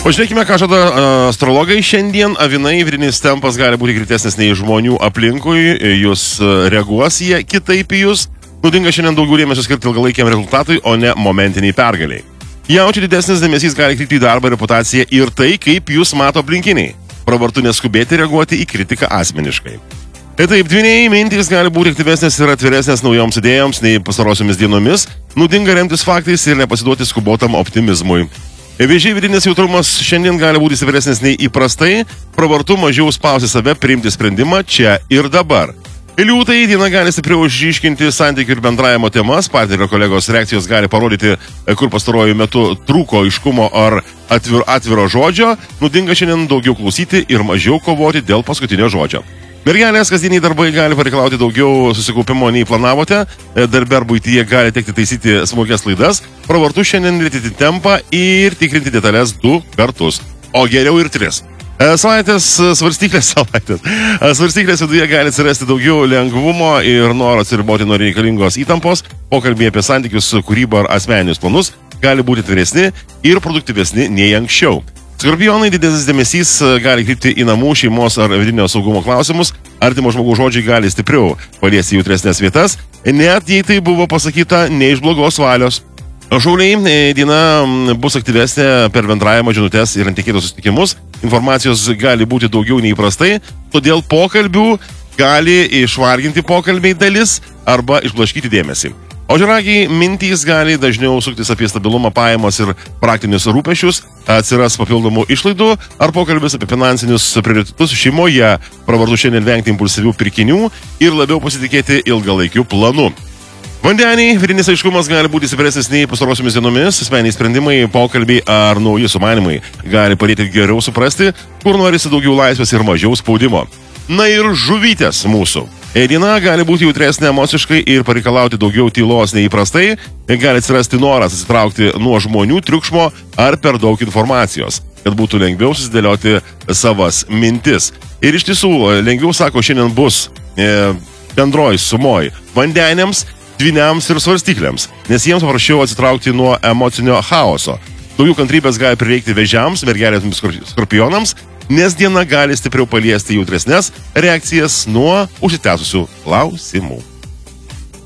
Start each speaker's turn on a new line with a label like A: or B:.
A: Pažiūrėkime, ką žada astrologai šiandien. Avinai, vidrinis tempas gali būti greitesnis nei žmonių aplinkui, jūs reaguos jie kitaip į jūs. Naudinga šiandien daugiau dėmesio skirti ilgalaikiam rezultatui, o ne momentiniai pergaliai. Jaučiai didesnis dėmesys gali krypti į darbą, reputaciją ir tai, kaip jūs mato aplinkiniai. Pravartu neskubėti reaguoti į kritiką asmeniškai. Ir taip, dvyniai mintys gali būti aktyvesnės ir atviresnės naujoms idėjoms nei pastarosiomis dienomis. Naudinga remtis faktais ir nepasiduoti skubotam optimizmui. Vėžiai, vidinis jautrumas šiandien gali būti stipresnis nei įprastai, pravartu mažiau spausti save, priimti sprendimą čia ir dabar. Liūtai, diena gali stipriau išryškinti santykių ir bendravimo temas, partnerio kolegos reakcijos gali parodyti, kur pastaruoju metu trūko aiškumo ar atviro žodžio, naudinga šiandien daugiau klausyti ir mažiau kovoti dėl paskutinio žodžio. Mergelės, kasdieniai darbai gali pareikalauti daugiau susikaupimo nei planavote, darbe ar buityje gali tekti taisyti smulkias klaidas, pravartu šiandien lėtyti tempą ir tikrinti detalės 2 kartus, o geriau ir 3. Svarstyklės viduje gali atsirasti daugiau lengvumo ir noro atsiriboti nuo reikalingos įtampos, pokalbiai apie santykius, kūrybą ar asmeninius planus gali būti tvaresni ir produktyvesni nei anksčiau. Skorpionai, didesnis dėmesys gali krypti į namų, šeimos ar vidinio saugumo klausimus, artimo žmogaus žodžiai gali stipriau paliesti jautresnės vietas, net jei tai buvo pasakyta ne iš blogos valios. Šauliai, diena bus aktyvesnė per bendravimo žinutes ir netikėtus susitikimus, informacijos gali būti daugiau nei įprastai, todėl pokalbių gali išvarginti pokalbiai dalis arba išblaškyti dėmesį. Ožiaragiai, mintys gali dažniau suktis apie stabilumą, pajamas ir praktinius rūpešius, atsiras papildomų išlaidų ar pokalbis apie finansinius prioritetus šeimoje, pravartu šiandien vengti impulsyvių pirkinių ir labiau pasitikėti ilgalaikiu planu. Vandeniai, vidinis aiškumas gali būti stipresnis nei pastarosiomis dienomis, asmeniniai sprendimai, pokalbiai ar nauji sumanimai gali padėti geriau suprasti, kur norisi daugiau laisvės ir mažiau spaudimo. Na ir žuvytės mūsų. Diena gali būti jautresnė emociškai ir pareikalauti daugiau tylos nei įprastai, gali atsirasti noras atsitraukti nuo žmonių, triukšmo ar per daug informacijos, kad būtų lengviau susidėlioti savas mintis. Ir iš tiesų, lengviau, sako, šiandien bus bendroj sumoj vandeniams, dvyniams ir svarstyklėms, nes jiems paprasčiau atsitraukti nuo emocinio chaoso. Daugiau kantrybės gali prireikti vėžiams, mergelėms ir skorpionams, nes diena gali stipriau paliesti jautresnės reakcijas nuo užsitęsusių klausimų.